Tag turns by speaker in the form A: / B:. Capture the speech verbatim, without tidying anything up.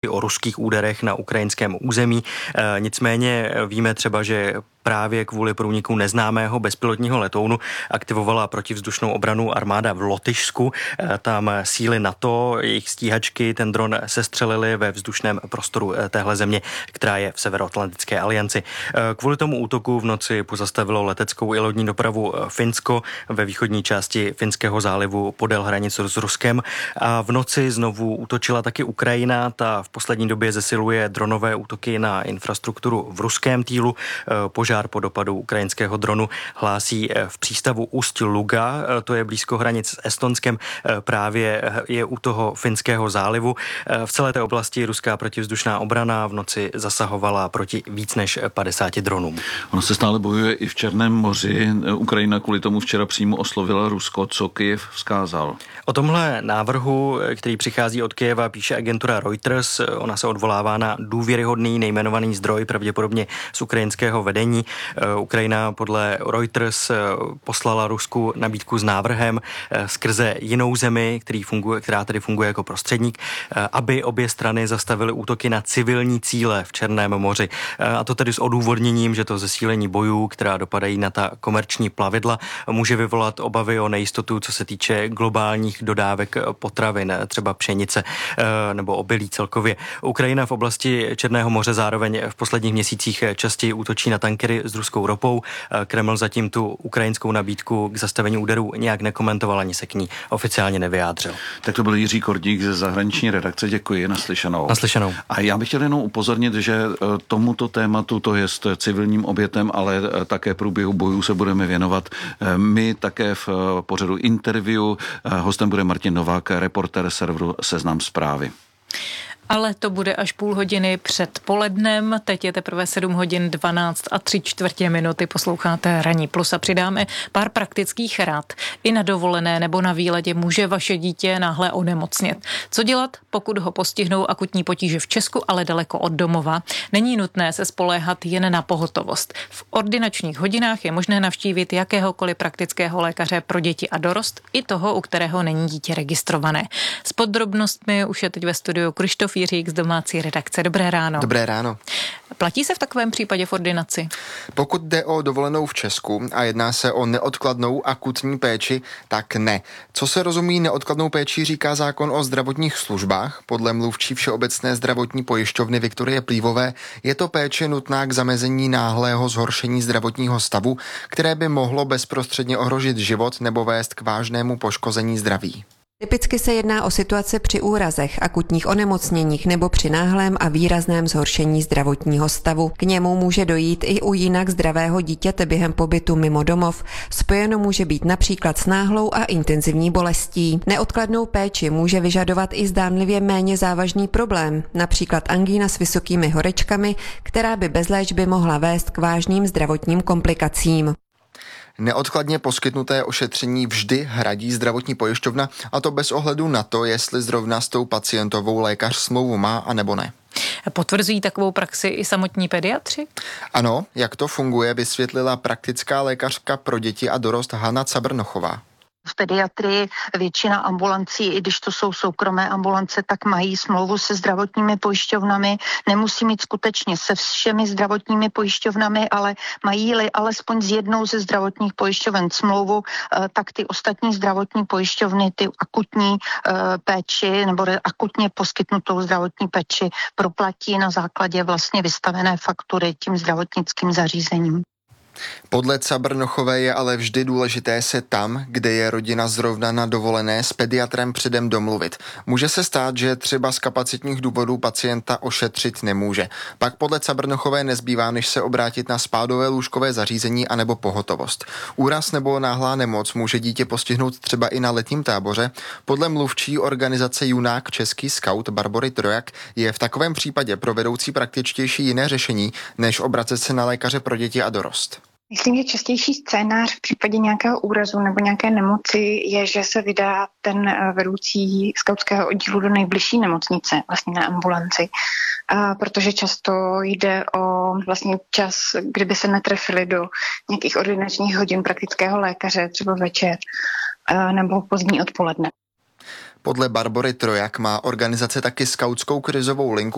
A: o ruských úderech na ukrajinském území. Nicméně víme třeba, že právě kvůli průniku neznámého bezpilotního letounu aktivovala protivzdušnou obranu armáda v Lotyšsku. Tam síly NATO, jejich stíhačky, ten dron sestřelili ve vzdušném prostoru téhle země, která je v Severoatlantické alianci. Kvůli tomu útoku v noci pozastavilo leteckou i lodní dopravu Finsko ve východní části Finského zálivu podél hranice s Ruskem. A v noci znovu útočila taky Ukrajina. Ta v poslední době zesiluje dronové útoky na infrastrukturu v ruském týlu. Požár po dopadu ukrajinského dronu hlásí v přístavu Ust-Luga, to je blízko hranic s Estonskem, právě je u toho Finského zálivu. V celé té oblasti ruská protivzdušná obrana v noci zasahovala proti víc než padesáti dronům.
B: Ono se stále bojuje i v Černém moři. Ukrajina kvůli tomu včera přímo oslovila Rusko. Co Kyjev vzkázal?
A: O tomhle návrhu, který přichází od Kyjeva, píše agentura Reuters. Ona se odvolává na důvěryhodný nejmenovaný zdroj, pravděpodobně z ukrajinského vedení. Ukrajina podle Reuters poslala Rusku nabídku s návrhem skrze jinou zemi, který funguje, která tedy funguje jako prostředník, aby obě strany zastavily útoky na civilní cíle v Černém moři. A to tedy s odůvodněním, že to zesílení bojů, která dopadají na ta komerční plavidla, může vyvolat obavy o nejistotu, co se týče globálních dodávek potravin, třeba pšenice nebo obilí celkově. Ukrajina v oblasti Černého moře zároveň v posledních měsících častěji útočí na tankery s ruskou ropou. Kreml zatím tu ukrajinskou nabídku k zastavení úderů nějak nekomentoval, ani se k ní oficiálně nevyjádřil.
B: Tak to byl Jiří Kordík ze zahraniční redakce. Děkuji, naslyšenou.
A: Naslyšenou.
B: A já bych chtěl jenom upozornit, že tomuto tématu, to je civilním obětem, ale také průběhu bojů se budeme věnovat. My také v pořadu interview. Hostem bude Martin Novák, reportér serveru Seznam Zprávy.
C: Ale to bude až půl hodiny před polednem. Teď je teprve sedm hodin dvanáct a tři čtvrtě minuty. Posloucháte Ranní plus a přidáme pár praktických rad. I na dovolené nebo na výletě může vaše dítě náhle onemocnět. Co dělat, pokud ho postihnou akutní potíže v Česku, ale daleko od domova? Není nutné se spoléhat jen na pohotovost. V ordinačních hodinách je možné navštívit jakéhokoliv praktického lékaře pro děti a dorost, i toho, u kterého není dítě registrované. S podrobnostmi už je teď ve studiu Krištof Jiřík z domácí redakce. Dobré ráno.
D: Dobré ráno.
C: Platí se v takovém případě v ordinaci?
D: Pokud jde o dovolenou v Česku a jedná se o neodkladnou akutní péči, tak ne. Co se rozumí neodkladnou péči, říká zákon o zdravotních službách. Podle mluvčí Všeobecné zdravotní pojišťovny Viktorie Plívové je to péče nutná k zamezení náhlého zhoršení zdravotního stavu, které by mohlo bezprostředně ohrožit život nebo vést k vážnému poškození zdraví.
E: Typicky se jedná o situace při úrazech, akutních onemocněních nebo při náhlém a výrazném zhoršení zdravotního stavu. K němu může dojít i u jinak zdravého dítěte během pobytu mimo domov. Spojeno může být například s náhlou a intenzivní bolestí. Neodkladnou péči může vyžadovat i zdánlivě méně závažný problém, například angína s vysokými horečkami, která by bez léčby mohla vést k vážným zdravotním komplikacím.
D: Neodkladně poskytnuté ošetření vždy hradí zdravotní pojišťovna, a to bez ohledu na to, jestli zrovna s tou pacientovou lékař smlouvu má a nebo ne.
C: Potvrzují takovou praxi i samotní pediatři?
D: Ano, jak to funguje, vysvětlila praktická lékařka pro děti a dorost Hana Cabrnochová.
F: V pediatrii většina ambulancí, i když to jsou soukromé ambulance, tak mají smlouvu se zdravotními pojišťovnami. Nemusí mít skutečně se všemi zdravotními pojišťovnami, ale mají-li alespoň s jednou ze zdravotních pojišťoven smlouvu, tak ty ostatní zdravotní pojišťovny ty akutní péči nebo akutně poskytnutou zdravotní péči proplatí na základě vlastně vystavené faktury tím zdravotnickým zařízením.
D: Podle Cabrnochové je ale vždy důležité se tam, kde je rodina zrovna na dovolené, s pediatrem předem domluvit. Může se stát, že třeba z kapacitních důvodů pacienta ošetřit nemůže. Pak podle Cabrnochové nezbývá, než se obrátit na spádové lůžkové zařízení anebo pohotovost. Úraz nebo náhlá nemoc může dítě postihnout třeba i na letním táboře. Podle mluvčí organizace Junák Český skaut Barbory Trojak je v takovém případě pro vedoucí praktičtější jiné řešení, než obracet se na lékaře pro děti a dorost.
G: Myslím, že častější scénář v případě nějakého úrazu nebo nějaké nemoci je, že se vydá ten vedoucí skautského oddílu do nejbližší nemocnice, vlastně na ambulanci, a protože často jde o vlastně čas, kdyby se netrefili do nějakých ordinačních hodin praktického lékaře, třeba večer nebo pozdní odpoledne.
D: Podle Barbory Trojak má organizace taky skautskou krizovou linku